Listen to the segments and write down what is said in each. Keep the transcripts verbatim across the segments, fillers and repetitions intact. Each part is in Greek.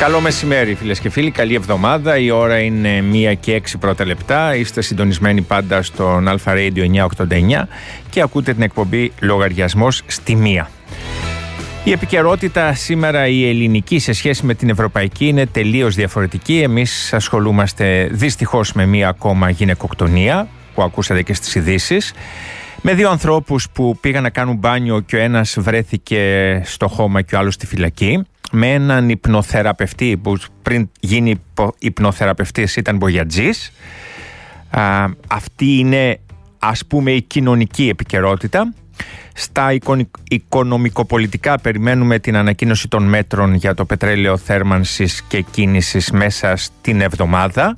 Καλό μεσημέρι φίλες και φίλοι, καλή εβδομάδα. Η ώρα είναι μία και έξι πρώτα λεπτά. Είστε συντονισμένοι πάντα στον Alpha Radio εννιακόσια ογδόντα εννιά και ακούτε την εκπομπή Λογαριασμός στη μία. Η επικαιρότητα σήμερα η ελληνική σε σχέση με την ευρωπαϊκή είναι τελείως διαφορετική. Εμείς ασχολούμαστε δυστυχώς με μία ακόμα γυναικοκτονία που ακούσατε και στις ειδήσεις. Με δύο ανθρώπους που πήγαν να κάνουν μπάνιο και ο ένας βρέθηκε στο χώμα και ο άλλος στη φυλακή. Με έναν υπνοθεραπευτή που πριν γίνει υπνοθεραπευτής ήταν μπογιατζής. Α, αυτή είναι, ας πούμε, η κοινωνική επικαιρότητα. Στα οικονομικοπολιτικά περιμένουμε την ανακοίνωση των μέτρων για το πετρέλαιο θέρμανσης και κίνησης μέσα στην εβδομάδα.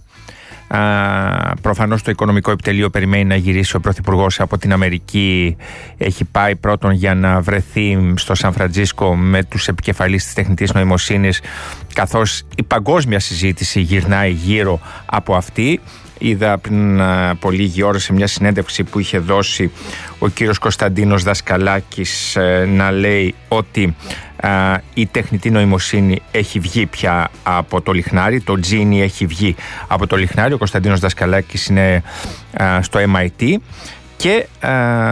Uh, προφανώς το οικονομικό επιτελείο περιμένει να γυρίσει ο Πρωθυπουργός από την Αμερική. Έχει πάει πρώτον για να βρεθεί στο Σαν Φραντζίσκο με τους επικεφαλείς της τεχνητής νοημοσύνης, καθώς η παγκόσμια συζήτηση γυρνάει γύρω από αυτή. Είδα πριν από λίγη ώρα σε μια συνέντευξη που είχε δώσει ο κύριος Κωνσταντίνος Δασκαλάκης να λέει ότι α, η τεχνητή νοημοσύνη έχει βγει πια από το λιχνάρι, το τζίνι έχει βγει από το λιχνάρι. Ο Κωνσταντίνος Δασκαλάκης είναι α, στο εμ άι τι και α,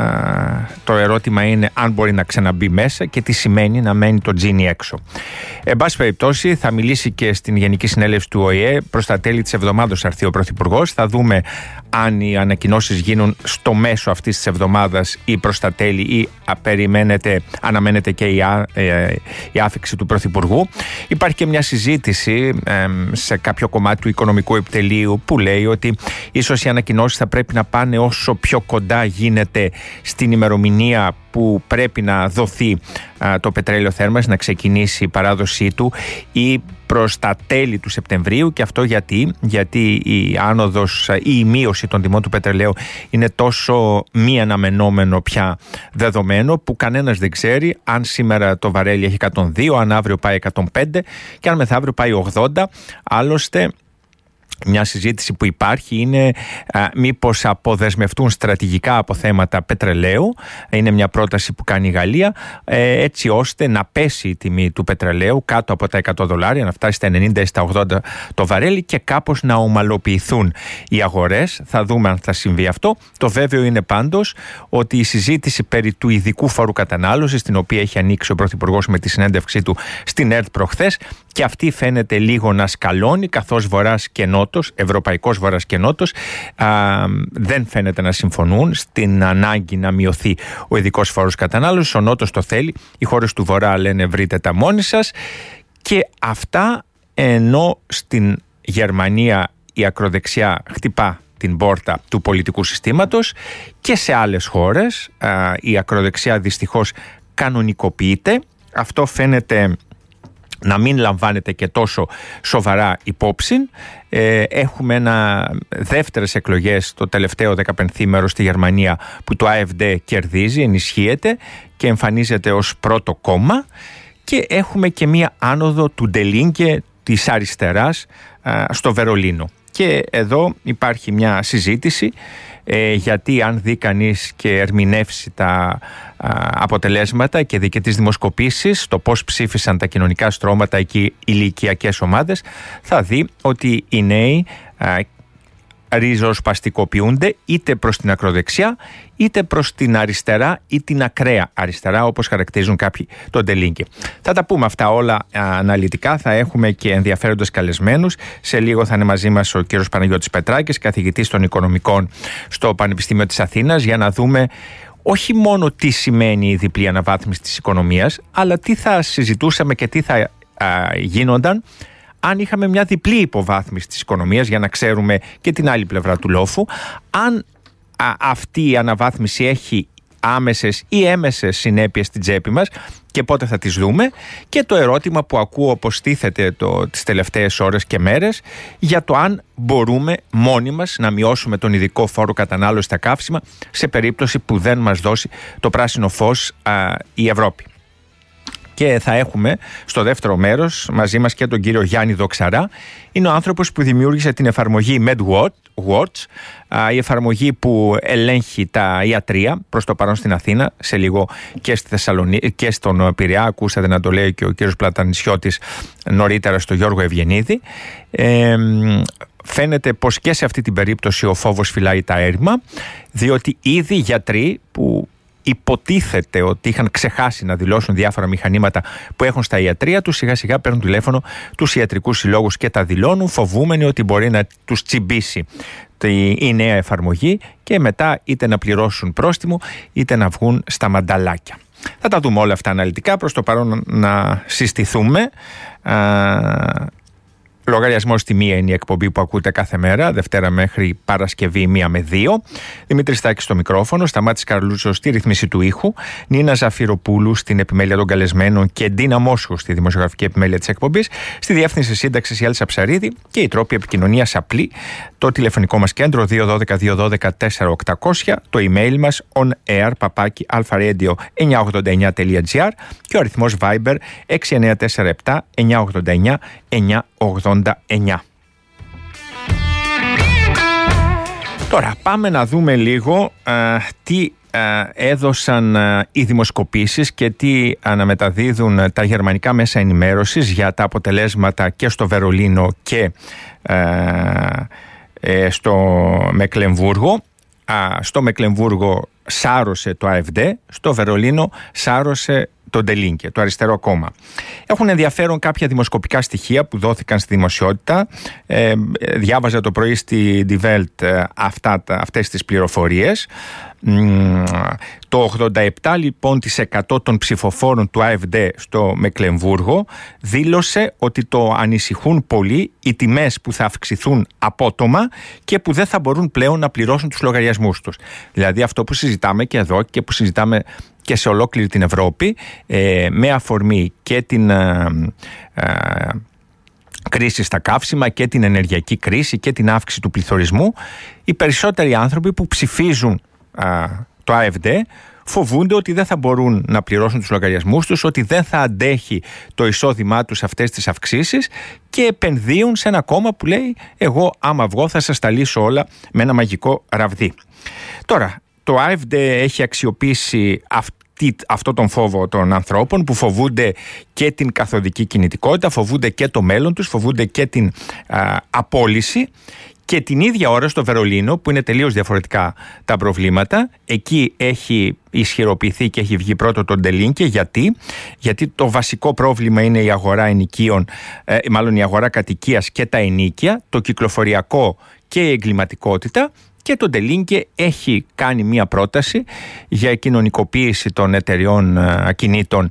το ερώτημα είναι αν μπορεί να ξαναμπεί μέσα και τι σημαίνει να μένει το τζίνι έξω. Εν πάση περιπτώσει θα μιλήσει και στην Γενική Συνέλευση του Ο Ε Ε. Προς τα τέλη της εβδομάδας θα έρθει ο Πρωθυπουργός. Θα δούμε αν οι ανακοινώσεις γίνουν στο μέσο αυτής της εβδομάδας ή προς τα τέλη ή περιμένετε, αναμένεται και η, α, ε, η άφιξη του Πρωθυπουργού. Υπάρχει και μια συζήτηση ε, σε κάποιο κομμάτι του οικονομικού επιτελείου που λέει ότι ίσως οι ανακοινώσεις θα πρέπει να πάνε όσο πιο κοντά γίνεται στην ημερομηνία που πρέπει να δοθεί α, το πετρέλαιο θέρμανσης, να ξεκινήσει η παράδοσή του ή προς τα τέλη του Σεπτεμβρίου. Και αυτό γιατί, γιατί η άνοδος ή η μείωση των τιμών του πετρελαίου είναι τόσο μη αναμενόμενο πια δεδομένο που κανένας δεν ξέρει αν σήμερα το βαρέλι έχει εκατόν δύο, αν αύριο πάει εκατόν πέντε και αν μεθαύριο πάει ογδόντα. Άλλωστε, μια συζήτηση που υπάρχει είναι α, μήπως αποδεσμευτούν στρατηγικά από θέματα πετρελαίου. Είναι μια πρόταση που κάνει η Γαλλία, ε, έτσι ώστε να πέσει η τιμή του πετρελαίου κάτω από τα εκατό δολάρια, να φτάσει στα ενενήντα ή στα ογδόντα το βαρέλι και κάπως να ομαλοποιηθούν οι αγορές. Θα δούμε αν θα συμβεί αυτό. Το βέβαιο είναι πάντως ότι η συζήτηση περί του ειδικού φόρου κατανάλωσης, την οποία έχει ανοίξει ο Πρωθυπουργός με τη συνέντευξή του στην ΕΡΤ προχθές, και αυτή φαίνεται λίγο να σκαλώνει, καθώς Βορράς και Νότος, Ευρωπαϊκός Βορράς και Νότος, α, δεν φαίνεται να συμφωνούν στην ανάγκη να μειωθεί ο ειδικός φόρος κατανάλωσης. Ο Νότος το θέλει, οι χώρες του Βορρά λένε βρείτε τα μόνοι σας. Και αυτά ενώ στην Γερμανία η ακροδεξιά χτυπά την πόρτα του πολιτικού συστήματος και σε άλλες χώρες α, η ακροδεξιά δυστυχώς κανονικοποιείται. Αυτό φαίνεται να μην λαμβάνεται και τόσο σοβαρά υπόψη. Ε, έχουμε ένα δεύτερες εκλογές το τελευταίο δεκαπενθήμερο στη Γερμανία που το AfD κερδίζει, ενισχύεται και εμφανίζεται ως πρώτο κόμμα, και έχουμε και μία άνοδο του Ντελίνκε της αριστεράς α, στο Βερολίνο. Και εδώ υπάρχει μια συζήτηση ε, γιατί αν δει κανείς και ερμηνεύσει τα α, αποτελέσματα και δει και τις δημοσκοπήσεις, το πώς ψήφισαν τα κοινωνικά στρώματα και οι ηλικιακές ομάδες, θα δει ότι οι νέοι α, ριζοσπαστικοποιούνται είτε προς την ακροδεξιά είτε προς την αριστερά ή την ακραία αριστερά, όπως χαρακτηρίζουν κάποιοι τον Ντελίνκε. Θα τα πούμε αυτά όλα α, αναλυτικά, θα έχουμε και ενδιαφέροντες καλεσμένους. Σε λίγο θα είναι μαζί μας ο κύριος Παναγιώτης Πετράκης, καθηγητής των οικονομικών στο Πανεπιστήμιο της Αθήνας, για να δούμε όχι μόνο τι σημαίνει η διπλή αναβάθμιση της οικονομίας, αλλά τι θα συζητούσαμε και τι θα α, γίνονταν αν είχαμε μια διπλή υποβάθμιση της οικονομίας, για να ξέρουμε και την άλλη πλευρά του λόφου, αν α, αυτή η αναβάθμιση έχει άμεσες ή έμεσες συνέπειες στην τσέπη μας και πότε θα τις δούμε, και το ερώτημα που ακούω όπως τίθεται το, τις τελευταίες ώρες και μέρες, για το αν μπορούμε μόνοι μας να μειώσουμε τον ειδικό φόρο κατανάλωσης στα καύσιμα σε περίπτωση που δεν μας δώσει το πράσινο φως α, η Ευρώπη. Και θα έχουμε στο δεύτερο μέρος μαζί μας και τον κύριο Γιάννη Δοξαρά. Είναι ο άνθρωπος που δημιούργησε την εφαρμογή MedWatch, η εφαρμογή που ελέγχει τα ιατρεία προς το παρόν στην Αθήνα, σε λίγο και στη Θεσσαλονίκη και στον Πειραιά. Ακούσατε να το λέει και ο κύριος Πλατανισιώτης νωρίτερα στο Γιώργο Ευγενίδη. Ε, φαίνεται πως και σε αυτή την περίπτωση ο φόβος φυλάει τα έρημα, διότι ήδη γιατροί που υποτίθεται ότι είχαν ξεχάσει να δηλώσουν διάφορα μηχανήματα που έχουν στα ιατρεία τους, σιγά σιγά παίρνουν τηλέφωνο τους ιατρικούς συλλόγους και τα δηλώνουν, φοβούμενοι ότι μπορεί να τους τσιμπήσει η νέα εφαρμογή και μετά είτε να πληρώσουν πρόστιμο είτε να βγουν στα μανταλάκια. Θα τα δούμε όλα αυτά αναλυτικά, προς το παρόν να συστηθούμε. Λογαριασμός στη μία είναι η εκπομπή που ακούτε κάθε μέρα, Δευτέρα μέχρι Παρασκευή μία με δύο. Δημήτρης Στάκης στο μικρόφωνο, Σταμάτης Καρλούτσος στη ρυθμίση του ήχου, Νίνα Ζαφυροπούλου στην επιμέλεια των καλεσμένων και Ντίνα Μόσχου στη δημοσιογραφική επιμέλεια της εκπομπής, στη διεύθυνση σύνταξης η Έλσα Ψαρίδη και οι τρόποι επικοινωνίας απλή, το τηλεφωνικό μας κέντρο δύο ένα δύο δύο ένα δύο τέσσερα οκτακόσια, το email μας onair παπάκι alpharadio εννιακόσια ογδόντα εννιά τελεία τζι άρ και ο αριθμός Viber έξι εννιά τέσσερα επτά εννιακόσια ογδόντα εννιά εννιακόσια ογδόντα εννιά. Τώρα πάμε να δούμε λίγο α, τι α, έδωσαν α, οι δημοσκοπήσεις και τι αναμεταδίδουν α, τα γερμανικά μέσα ενημέρωσης για τα αποτελέσματα και στο Βερολίνο και α, ε, στο Μεκλεμβούργο. Α, στο Μεκλεμβούργο σάρωσε το AfD, στο Βερολίνο σάρωσε το Ντελίνκε, το αριστερό κόμμα. Έχουν ενδιαφέρον κάποια δημοσκοπικά στοιχεία που δόθηκαν στη δημοσιότητα. Ε, διάβαζα το πρωί στη Die Welt ε, αυτά, αυτές τις πληροφορίες. Το ογδόντα επτά λοιπόν της εκατό των ψηφοφόρων του AfD στο Μεκλεμβούργο δήλωσε ότι το ανησυχούν πολύ οι τιμές που θα αυξηθούν απότομα και που δεν θα μπορούν πλέον να πληρώσουν τους λογαριασμούς τους. Δηλαδή αυτό που συζητάμε και εδώ και που συζητάμε και σε ολόκληρη την Ευρώπη, ε, με αφορμή και την ε, ε, κρίση στα καύσιμα και την ενεργειακή κρίση και την αύξηση του πληθωρισμού, οι περισσότεροι άνθρωποι που ψηφίζουν ε, το AfD φοβούνται ότι δεν θα μπορούν να πληρώσουν τους λογαριασμούς τους, ότι δεν θα αντέχει το εισόδημά τους αυτές τις αυξήσεις και επενδύουν σε ένα κόμμα που λέει εγώ άμα βγω θα σας τα λύσω όλα με ένα μαγικό ραβδί. Τώρα, το AfD έχει αξιοποιήσει αυτή, αυτό τον φόβο των ανθρώπων που φοβούνται και την καθοδική κινητικότητα, φοβούνται και το μέλλον τους, φοβούνται και την α, απόλυση. Και την ίδια ώρα στο Βερολίνο, που είναι τελείως διαφορετικά τα προβλήματα, εκεί έχει ισχυροποιηθεί και έχει βγει πρώτο το Ντελίνκε. Γιατί? Γιατί το βασικό πρόβλημα είναι η αγορά ενοικίων, ε, μάλλον η αγορά κατοικίας και τα ενοίκια, το κυκλοφοριακό και η εγκληματικότητα. Και το Ντελίνκε έχει κάνει μία πρόταση για κοινωνικοποίηση των εταιριών ακινήτων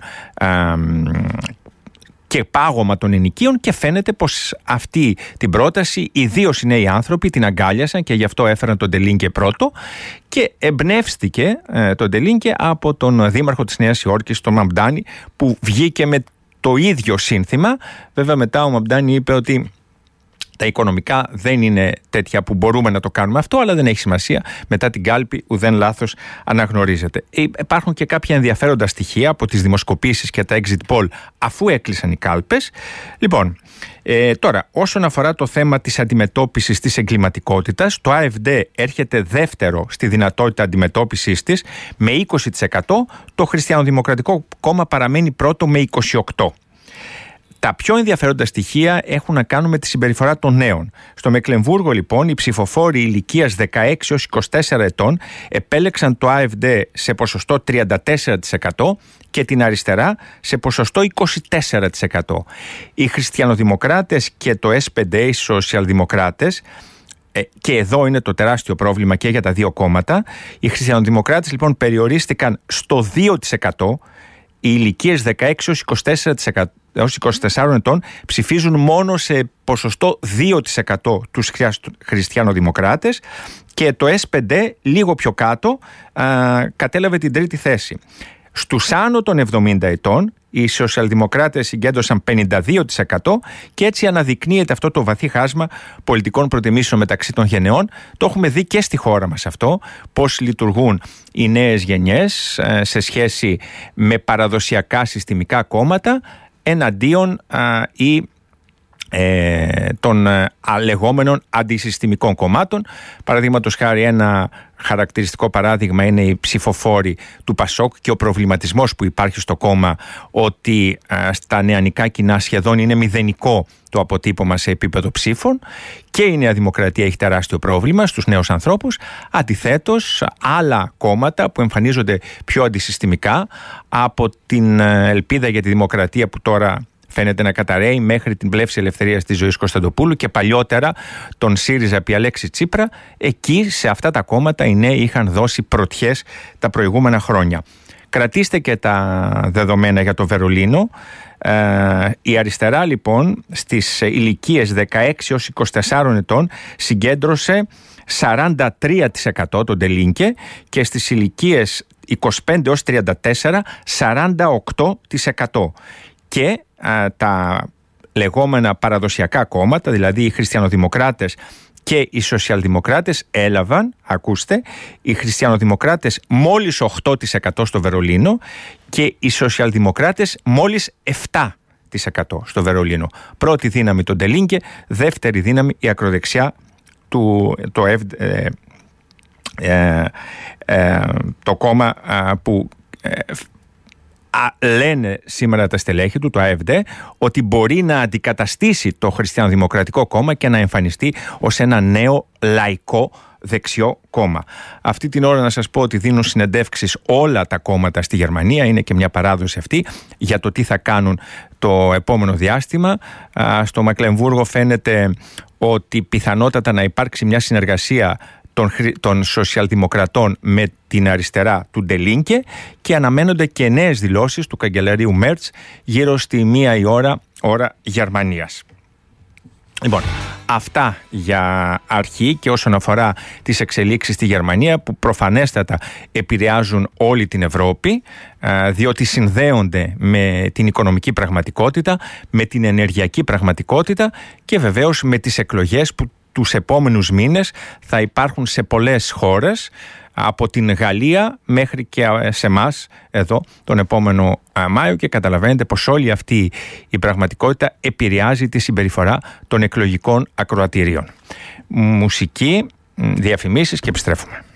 και πάγωμα των ενοικίων και φαίνεται πως αυτή την πρόταση ιδίως οι νέοι άνθρωποι την αγκάλιασαν και γι' αυτό έφεραν τον Ντελίνκε πρώτο και εμπνεύστηκε ε, τον Ντελίνκε από τον δήμαρχο της Νέας Υόρκης, τον Μαμπντάνη, που βγήκε με το ίδιο σύνθημα. Βέβαια μετά ο Μαμπντάνη είπε ότι τα οικονομικά δεν είναι τέτοια που μπορούμε να το κάνουμε αυτό, αλλά δεν έχει σημασία. Μετά την κάλπη ουδέν λάθος αναγνωρίζεται. Υπάρχουν και κάποια ενδιαφέροντα στοιχεία από τις δημοσκοπήσεις και τα exit poll αφού έκλεισαν οι κάλπες. Λοιπόν, ε, τώρα όσον αφορά το θέμα της αντιμετώπισης της εγκληματικότητας, το AfD έρχεται δεύτερο στη δυνατότητα αντιμετώπισης της με είκοσι τοις εκατό, το Χριστιανοδημοκρατικό Κόμμα παραμένει πρώτο με είκοσι οκτώ τοις εκατό. Τα πιο ενδιαφέροντα στοιχεία έχουν να κάνουν με τη συμπεριφορά των νέων. Στο Μεκλεμβούργο, λοιπόν, οι ψηφοφόροι ηλικίας δεκαέξι έως είκοσι τέσσερα ετών επέλεξαν το AfD σε ποσοστό τριάντα τέσσερα τοις εκατό και την αριστερά σε ποσοστό είκοσι τέσσερα τοις εκατό. Οι χριστιανοδημοκράτες και το ες πι ντι, οι σοσιαλδημοκράτες, και εδώ είναι το τεράστιο πρόβλημα και για τα δύο κόμματα, οι χριστιανοδημοκράτες λοιπόν περιορίστηκαν στο δύο τοις εκατό. Οι ηλικίες δεκαέξι έως είκοσι τέσσερα τοις εκατό έως είκοσι τέσσερα ετών ψηφίζουν μόνο σε ποσοστό δύο τοις εκατό τους χριστιανοδημοκράτες και το ες πι ντι λίγο πιο κάτω α, κατέλαβε την τρίτη θέση. Στους άνω των εβδομήντα ετών οι σοσιαλδημοκράτες συγκέντρωσαν πενήντα δύο τοις εκατό και έτσι αναδεικνύεται αυτό το βαθύ χάσμα πολιτικών προτιμήσεων μεταξύ των γενεών. Το έχουμε δει και στη χώρα μας αυτό, πώς λειτουργούν οι νέες γενιές σε σχέση με παραδοσιακά συστημικά κόμματα εναντίον α, ή Ε, των ε, λεγόμενων αντισυστημικών κομμάτων. Παραδείγματος χάρη, ένα χαρακτηριστικό παράδειγμα είναι οι ψηφοφόροι του Πασόκ και ο προβληματισμός που υπάρχει στο κόμμα ότι ε, στα νεανικά κοινά σχεδόν είναι μηδενικό το αποτύπωμα σε επίπεδο ψήφων, και η Νέα Δημοκρατία έχει τεράστιο πρόβλημα στους νέους ανθρώπους. Αντιθέτως, άλλα κόμματα που εμφανίζονται πιο αντισυστημικά, από την ε, Ελπίδα για τη Δημοκρατία που τώρα φαίνεται να καταραίει, μέχρι την Πλεύση Ελευθερίας της Ζωής Κωνσταντοπούλου και παλιότερα τον ΣΥΡΙΖΑ επί Αλέξη Τσίπρα, εκεί σε αυτά τα κόμματα οι νέοι είχαν δώσει πρωτιές τα προηγούμενα χρόνια. Κρατήστε και τα δεδομένα για το Βερολίνο. Ε, η αριστερά λοιπόν στις ηλικίες δεκαέξι έως είκοσι τέσσερα ετών συγκέντρωσε σαράντα τρία τοις εκατό τον Ντελίνκε και στις ηλικίες είκοσι πέντε έως τριάντα τέσσερα σαράντα οκτώ τοις εκατό. Και α, τα λεγόμενα παραδοσιακά κόμματα, δηλαδή οι χριστιανοδημοκράτες και οι σοσιαλδημοκράτες, έλαβαν, ακούστε, οι χριστιανοδημοκράτες μόλις οκτώ τοις εκατό στο Βερολίνο και οι σοσιαλδημοκράτες μόλις επτά τοις εκατό στο Βερολίνο. Πρώτη δύναμη τον Ντελίνκε, δεύτερη δύναμη η ακροδεξιά του, το, ε, ε, ε, το κόμμα ε, που ε, Α, λένε σήμερα τα στελέχη του, το ΑΕΦΔ, ότι μπορεί να αντικαταστήσει το Χριστιανοδημοκρατικό κόμμα και να εμφανιστεί ως ένα νέο λαϊκό δεξιό κόμμα. Αυτή την ώρα να σας πω ότι δίνουν συνεντεύξεις όλα τα κόμματα στη Γερμανία, είναι και μια παράδοση αυτή, για το τι θα κάνουν το επόμενο διάστημα. Α, στο Μεκλεμβούργο φαίνεται ότι πιθανότατα να υπάρξει μια συνεργασία Των, των σοσιαλδημοκρατών με την αριστερά του Ντελίνκε, και αναμένονται και νέες δηλώσεις του καγκελαρίου Μέρτς γύρω στη μία η ώρα, ώρα Γερμανίας. Λοιπόν, αυτά για αρχή και όσον αφορά τις εξελίξεις στη Γερμανία, που προφανέστατα επηρεάζουν όλη την Ευρώπη, διότι συνδέονται με την οικονομική πραγματικότητα, με την ενεργειακή πραγματικότητα και βεβαίως με τις εκλογές που τους επόμενους μήνες θα υπάρχουν σε πολλές χώρες, από την Γαλλία μέχρι και σε εμάς εδώ τον επόμενο Μάιο, και καταλαβαίνετε πως όλη αυτή η πραγματικότητα επηρεάζει τη συμπεριφορά των εκλογικών ακροατηρίων. Μουσική, διαφημίσεις και επιστρέφουμε.